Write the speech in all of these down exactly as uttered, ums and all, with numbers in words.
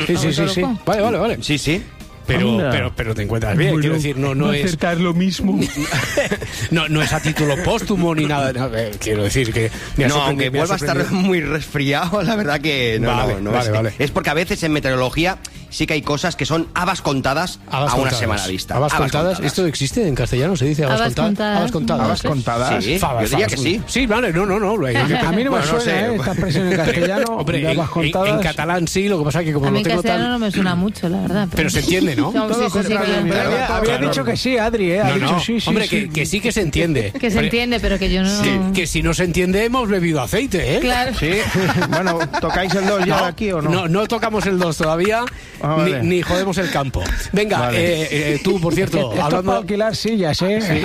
Sí, sí, sí, sí. Vale, vale, vale. Sí, sí. Pero, pero, pero te encuentras bien, bueno, quiero decir, no, no es... acertar lo mismo. no, no es a título póstumo ni nada, no, eh, quiero decir que... Me no, aunque vuelva a estar muy resfriado, la verdad que no, vale, no, no vale, es, vale. es porque a veces en meteorología sí que hay cosas que son habas contadas habas a una contadas. semana vista. Habas, habas contadas. contadas, ¿esto existe en castellano? ¿Se dice habas, habas contadas? contadas? Habas contadas. Habas contadas. Sí, Fabas, yo diría fabas. que sí. Sí, vale, no, no, no. Lo a mí no me bueno, suena, no sé. ¿eh? Esta expresión en castellano. Hombre, de en, habas contadas. en, en catalán sí, lo que pasa es que como a mí no en tengo castellano tan... no me suena mucho, la verdad. Pero, pero se entiende, ¿no? No, sí, sí, sí, Pero que- había, había Claro. dicho que sí, Adri, ¿eh? Ha No, dicho no, sí, sí, hombre, sí. Que, que sí que se entiende. que se entiende, pero que yo no... Que, que si no se entiende hemos bebido aceite, ¿eh? Claro. Sí, bueno, ¿tocáis el dos ya No, de aquí o no? No, no tocamos el dos todavía, Ah, ni, vale. ni jodemos el campo. Venga, Vale. eh, eh, tú, por cierto, Esto es hablando... para alquilar sillas, ¿eh?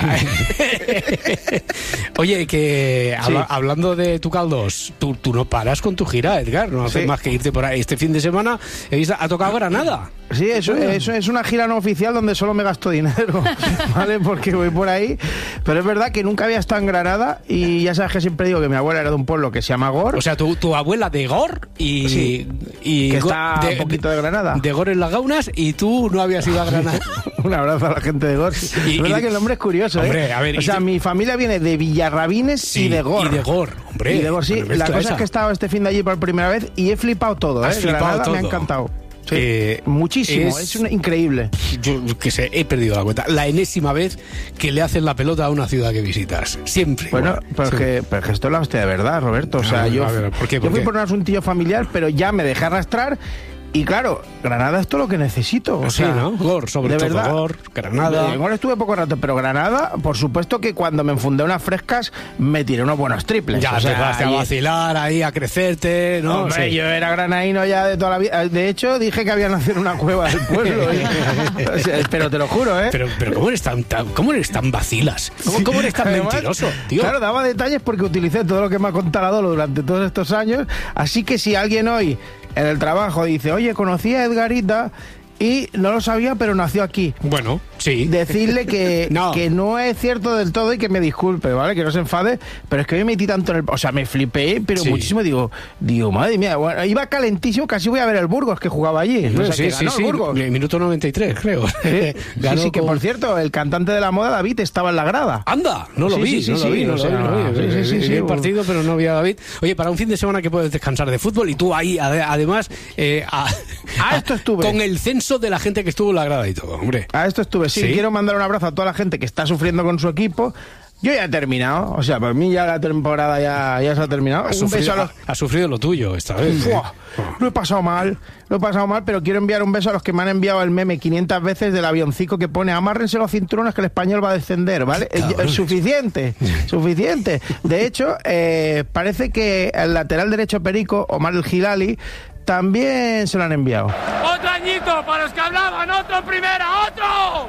Oye, que Sí. habla- hablando de tu caldos, tú, tú no paras con tu gira, Edgar, no haces Sí. más que irte por ahí. Este fin de semana he visto, ha tocado Granada. Sí, eso, eso es una gira no oficial donde solo me gasto dinero, ¿vale? Porque voy por ahí. Pero es verdad que nunca había estado en Granada y ya sabes que siempre digo que mi abuela era de un pueblo que se llama Gor. O sea, tu, tu abuela de Gor y... Sí, y que Go- está un poquito de Granada. De Gor en las Gaunas y tú no habías ido a Granada. Un abrazo a la gente de Gor. Y- es verdad y- que el nombre es curioso, ¿eh? Hombre, a ver, o y sea, te- mi familia viene de Villarrabines y de Gor. Y de Gor, hombre. Y de Gor, sí. Bueno, La mezcla cosa esa. es que he estado este fin de allí por primera vez y he flipado todo, ¿eh? Has flipado Granada todo. me ha encantado. Sí, Eh, muchísimo, es- es, una- increíble. Yo que sé, he perdido la cuenta. La enésima vez que le hacen la pelota a una ciudad que visitas. Siempre. Bueno, igual. pero, Sí. es que, pero es que esto lo hostia de verdad, Roberto. O sea, A ver, yo, a ver, ¿por qué, por yo fui qué? por un asuntillo familiar, pero ya me dejé arrastrar. Y claro, Granada es todo lo que necesito. O Sí, sea, ¿no? Gor, sobre de todo verdad. Gor, Granada. En Gor estuve poco rato, pero Granada, por supuesto que cuando me enfundé unas frescas, me tiré unos buenos triples. Ya o te sea, vas a y- vacilar ahí, a crecerte, ¿no? Hombre, Sí. yo era granadino ya de toda la vida. De hecho, dije que había nacido en una cueva del pueblo. y- o sea, pero te lo juro, ¿eh? Pero, pero ¿cómo eres tan, tan- cómo eres tan vacilas? ¿Cómo, cómo eres tan Además, mentiroso, tío? Claro, daba detalles porque utilicé todo lo que me ha contado Adolo durante todos estos años. Así que si alguien hoy en el trabajo dice, oye, conocí a Edgarita y no lo sabía, pero nació aquí. Bueno, sí. Decirle que No. no. que no es cierto del todo y que me disculpe, ¿vale? Que no se enfade, pero es que hoy me metí tanto en el... O sea, me flipé, pero Sí. muchísimo. Digo, digo, madre mía, bueno, iba calentísimo, casi voy a ver el Burgos que jugaba allí. O sea, sí, que sí, ganó sí. el Burgos. Minuto noventa y tres, creo. Sí, Ganó sí, que con- por cierto, el cantante de la moda, David, estaba en la grada. Anda, no lo Sí, vi, sí, sí, no lo sí, vi, no o lo sea, vi, no lo vi. sí, sí, sí, Vi sí, el bueno. partido, pero no vi a David. Oye, para un fin de semana que puedes descansar de fútbol y tú ahí, ade- además, eh, a- Ah, esto estuve. con el censo de la gente que estuvo en la grada y todo, hombre. A esto estuve, sí, ¿Sí? quiero mandar un abrazo a toda la gente que está sufriendo con su equipo. Yo ya he terminado, o sea, para mí ya la temporada ya, ya se ha terminado. Has Un beso sufrido, a los... ha- has sufrido lo tuyo esta vez. ¿eh? Buah, lo he pasado mal, lo he pasado mal, pero quiero enviar un beso a los que me han enviado el meme quinientas veces del avioncico que pone amárrense los cinturones que el español va a descender, ¿vale? Es, Cabrones. es suficiente, suficiente. De hecho, eh, parece que el lateral derecho Perico, Omar el Gilali, también se lo han enviado. ¡Otro añito para los que hablaban! ¡Otro en primera! ¡Otro!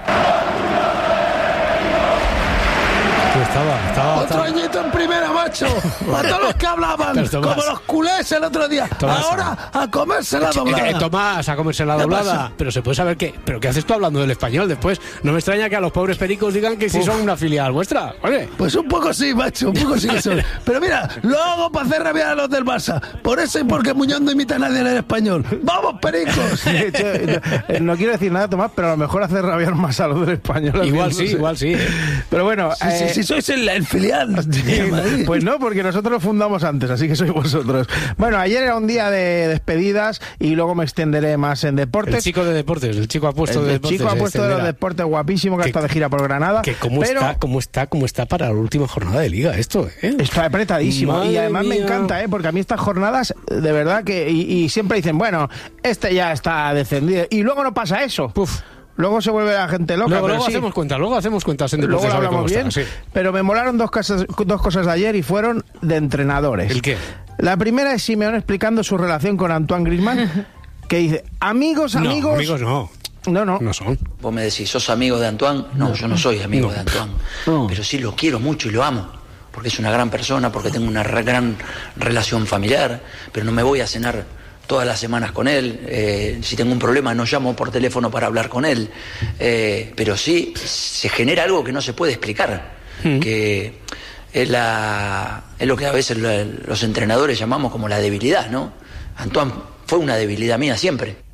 Tú estaba, estaba, Otro estaba- añito en primera, macho. A todos los que hablaban, Pero Tomás. como los culés el otro día. Tomás. Ahora a comerse la Eh, doblada. Tomás, a comerse la ¿Qué doblada. pasa? Pero se puede saber qué. ¿Pero qué haces tú hablando del español después? No me extraña que a los pobres pericos digan que si son una filial vuestra. Oye. Pues un poco sí, macho, un poco sí que soy. Pero mira, lo hago para hacer rabiar a los del Barça. Por eso y porque Muñoz no imita a nadie en el español. ¡Vamos, pericos! De hecho, no, eh, no quiero decir nada, Tomás, pero a lo mejor hace rabiar más a los del español. Igual sí, No sé. igual sí. ¿eh? Pero bueno, Si eh, sí, sí, sois el, el filial de Madrid. pues no, porque nosotros lo fundamos antes, así que sois vosotros. Bueno, ayer era un día de despedidas y luego me extenderé más en deportes. El chico de deportes, el chico apuesto El de deportes. chico ha se puesto de los extenderá. deportes guapísimo que ha Que- estado de gira por Granada. Que cómo pero está, cómo está, cómo está para la última jornada de liga esto, ¿eh? está apretadísimo. Madre y además me mía. encanta, ¿eh? Porque a mí estas jornadas, de verdad que... Y, y siempre dicen, bueno, este ya está descendido. Y luego no pasa eso. Puf. Luego se vuelve la gente loca. Luego, pero luego sí. hacemos cuentas, luego hacemos cuentas en Luego deportes. lo a ver hablamos cómo bien, está, sí. pero me molaron dos cosas, dos cosas de ayer y fueron de entrenadores. ¿El qué? La primera es Simeone explicando su relación con Antoine Griezmann, que dice, amigos, No, amigos... amigos no. No, no. No son. Vos me decís, ¿sos amigo de Antoine? No, yo no soy amigo No. de Antoine. No. Pero sí lo quiero mucho y lo amo. Porque es una gran persona, porque tengo una re- gran relación familiar. Pero no me voy a cenar todas las semanas con él. Eh, si tengo un problema, no llamo por teléfono para hablar con él. Eh, pero sí se genera algo que no se puede explicar. Que es, la, es lo que a veces lo- los entrenadores llamamos como la debilidad, ¿no? Antoine fue una debilidad mía siempre.